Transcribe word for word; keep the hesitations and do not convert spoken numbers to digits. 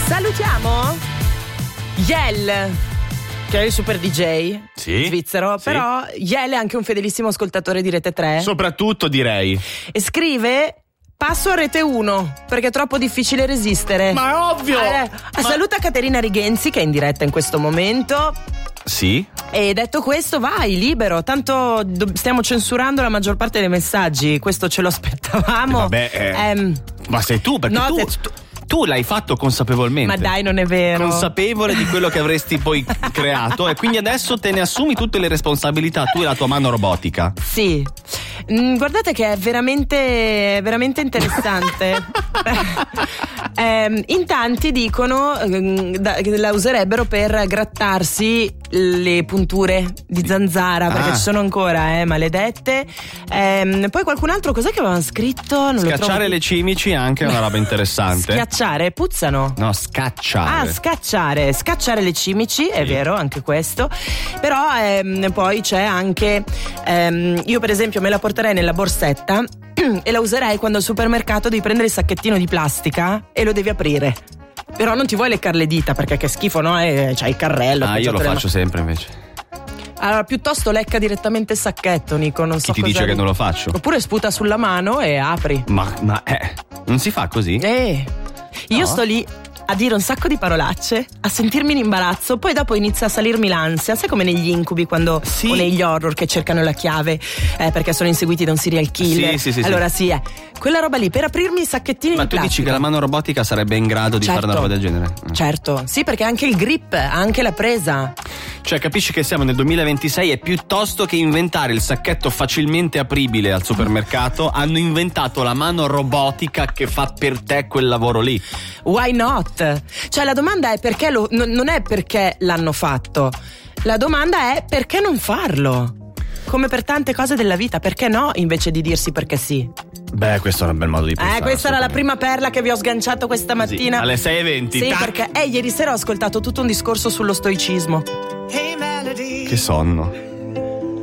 Salutiamo Yel, che è il super D J sì, svizzero, sì. Però Yel è anche un fedelissimo ascoltatore di Rete tre. Soprattutto direi. E scrive: passo a Rete uno perché è troppo difficile resistere. Ma è ovvio! Eh, Ma... Saluta Caterina Righenzi che è in diretta in questo momento. Sì. E detto questo, vai, libero. Tanto do- stiamo censurando la maggior parte dei messaggi. Questo ce lo aspettavamo. Eh, vabbè, eh, Ehm, ma sei tu, perché no, tu, se- tu, tu l'hai fatto consapevolmente. Ma dai, non è vero. Consapevole di quello che avresti poi creato, e quindi adesso te ne assumi tutte le responsabilità, tu e la tua mano robotica. Sì. Mm, guardate che è veramente, veramente interessante. eh, in tanti dicono eh, da, che la userebbero per grattarsi le punture di zanzara, perché Ah. ci sono ancora, eh, maledette. Eh, poi qualcun altro, cos'è che avevano scritto? Non lo Scacciare trovo. le cimici è anche una roba interessante. Schiacciare, puzzano. No, scacciare. Ah, scacciare, scacciare le cimici, è vero, anche questo. Però ehm, poi c'è anche ehm, io per esempio me la porterei nella borsetta e la userei quando al supermercato devi prendere il sacchettino di plastica e lo devi aprire. Però non ti vuoi leccare le dita perché che schifo, no? E c'hai il carrello. Ah, io lo faccio ma- sempre invece. Allora piuttosto lecca direttamente il sacchetto, Nico, non Chi so ti cosa dice che ri- non lo faccio? Oppure sputa sulla mano e apri. Ma, ma eh, non si fa così? Eh, io No. sto lì a dire un sacco di parolacce, a sentirmi in imbarazzo, poi dopo inizia a salirmi l'ansia, sai come negli incubi quando Sì. o negli horror che cercano la chiave eh, perché sono inseguiti da un serial killer. Sì, sì, sì, allora sì, è quella roba lì per aprirmi i sacchettini Ma di tu dici plastica. che la mano robotica sarebbe in grado di Certo. fare una roba del genere? Mm. Certo, sì, perché anche il grip, anche la presa. Cioè, capisci che siamo nel duemilaventisei e piuttosto che inventare il sacchetto facilmente apribile al supermercato, hanno inventato la mano robotica che fa per te quel lavoro lì. Why not? Cioè la domanda è perché lo, n- non è perché l'hanno fatto. La domanda è perché non farlo? Come per tante cose della vita, perché no invece di dirsi perché sì? Beh, questo è un bel modo di pensare. Eh, questa era la assolutamente. prima perla che vi ho sganciato questa mattina. Sì, alle sei e venti. Sì, tac. perché eh, ieri sera ho ascoltato tutto un discorso sullo stoicismo. Che sonno.